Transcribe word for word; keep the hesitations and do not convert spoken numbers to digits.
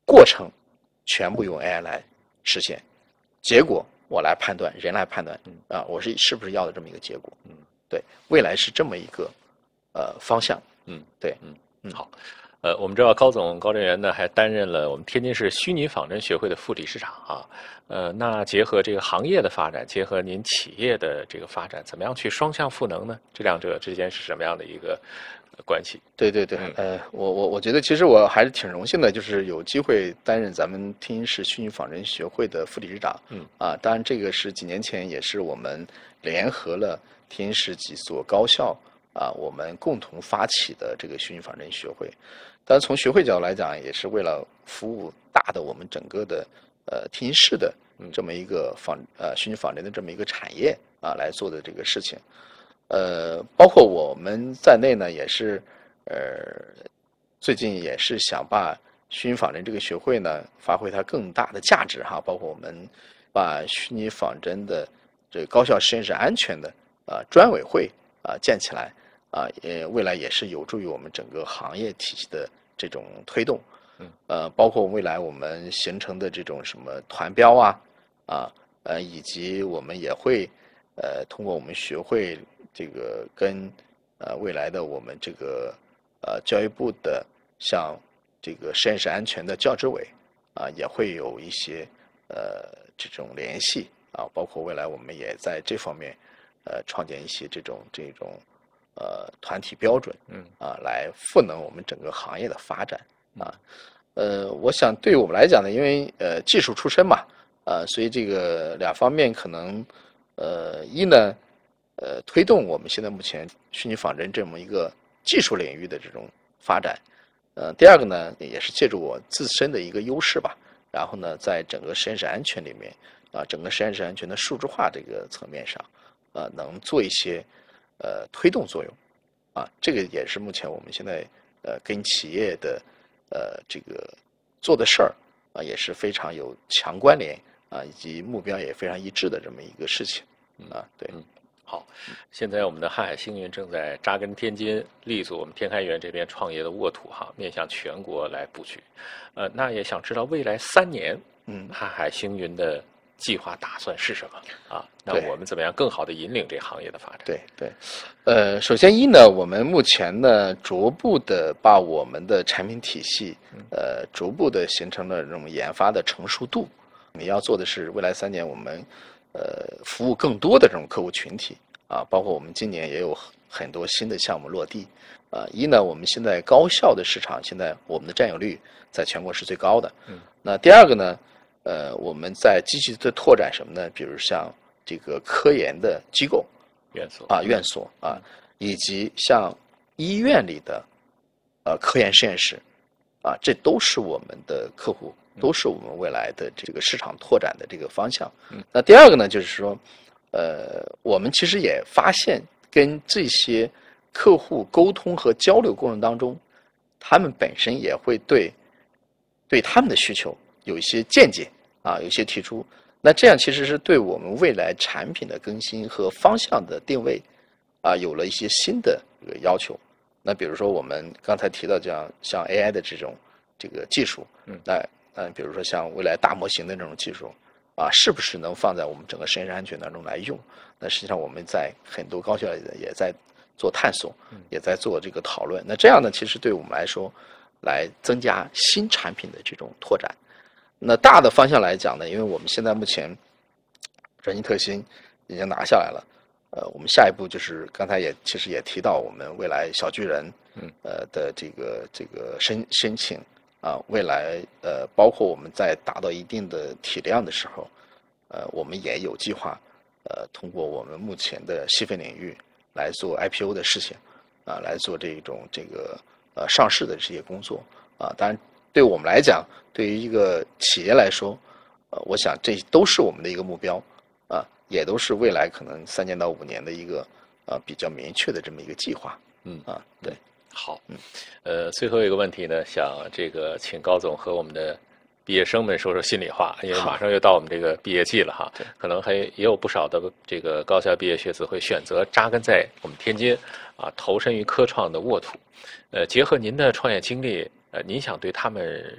过程全部用 A I 来实现，结果我来判断，人来判断啊，我是是不是要的这么一个结果。 嗯， 对，未来是这么一个呃方向。 嗯， 对， 嗯嗯，好。呃，我们知道高总高正元呢，还担任了我们天津市虚拟仿真学会的副理事长啊。呃，那结合这个行业的发展，结合您企业的这个发展，怎么样去双向赋能呢？这两者之间是什么样的一个关系？ 对对对， 嗯、 呃，我我我觉得其实我还是挺荣幸的，就是有机会担任咱们天津市虚拟仿真学会的副理事长。 嗯， 啊，当然这个是几年前也是我们联合了天津市几所高校啊，我们共同发起的这个虚拟仿真学会。当然从学会角度来讲，也是为了服务大的我们整个的呃天津市的这么一个仿呃虚拟仿真的这么一个产业啊来做的这个事情。呃，包括我们在内呢，也是呃最近也是想把虚拟仿真这个学会呢发挥它更大的价值哈，包括我们把虚拟仿真的这个高校实验室安全的啊、呃、专委会啊、呃、建起来啊，也未来也是有助于我们整个行业体系的这种推动。 嗯， 呃，包括未来我们形成的这种什么团标啊啊呃，以及我们也会呃通过我们学会这个跟呃未来的我们这个呃教育部的像这个实验室安全的教资委啊、也会有一些呃这种联系啊，包括未来我们也在这方面呃创建一些这种这种呃团体标准， 嗯啊，来赋能我们整个行业的发展啊。呃，我想对于我们来讲呢，因为呃技术出身嘛，啊，所以这个两方面可能呃一呢。呃，推动我们现在目前虚拟仿真这么一个技术领域的这种发展。呃，第二个呢，也是借助我自身的一个优势吧，然后呢，在整个实验室安全里面，啊、整个实验室安全的数字化这个层面上，啊、能做一些呃推动作用，啊，这个也是目前我们现在呃跟企业的呃这个做的事儿啊，也是非常有强关联啊，以及目标也非常一致的这么一个事情啊，对。 嗯，好，现在我们的瀚海星云正在扎根天津，立足我们天开源这边创业的沃土哈，面向全国来布局。呃，那也想知道未来三年， 嗯， 瀚海星云的计划打算是什么啊？那对我们怎么样更好的引领这个行业的发展？ 对对，呃，首先一呢，我们目前呢逐步的把我们的产品体系，呃，逐步的形成了这种研发的成熟度。你要做的是未来三年我们呃服务更多的这种客户群体啊，包括我们今年也有很多新的项目落地。啊，一呢，我们现在高校的市场现在我们的占有率在全国是最高的。 嗯， 那第二个呢，呃，我们在积极的拓展什么呢？比如像这个科研的机构。 院所啊，院所啊，以及像医院里的呃科研实验室啊，这都是我们的客户，都是我们未来的这个市场拓展的这个方向。那第二个呢，就是说，呃，我们其实也发现跟这些客户沟通和交流过程当中，他们本身也会对对他们的需求有一些见解啊，有一些提出。那这样其实是对我们未来产品的更新和方向的定位，啊，有了一些新的这个要求。那比如说我们刚才提到这样像 A I 的这种这个技术， 嗯， 那嗯，比如说像未来大模型的这种技术，啊，是不是能放在我们整个实验室安全当中来用？那实际上我们在很多高校也在做探索，也在做这个讨论。那这样呢，其实对我们来说，来增加新产品的这种拓展。那大的方向来讲呢，因为我们现在目前软件特新已经拿下来了，呃，我们下一步就是刚才也其实也提到，我们未来小巨人， 嗯， 呃的这个这个申申请啊，未来呃包括我们在达到一定的体量的时候，呃，我们也有计划，呃，通过我们目前的细分领域来做 I P O 的事情，啊，来做这种这个呃上市的这些工作啊，当然。对我们来讲，对于一个企业来说，呃，我想这都是我们的一个目标，啊，也都是未来可能三年到五年的一个呃比较明确的这么一个计划。 嗯啊，对， 好，嗯，呃，最后一个问题呢，想这个请高总和我们的毕业生们说说心里话，因为马上又到我们这个毕业季了哈，可能还也有不少的这个高校毕业学子会选择扎根在我们天津，啊，投身于科创的沃土，呃，结合您的创业经历。呃，您想对他们